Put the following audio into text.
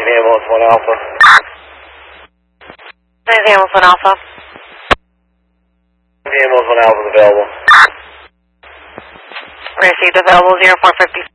ambulance 1 Alpha. Anything else on Alpha? The ambulance 1 Alpha is available. Received available 0456.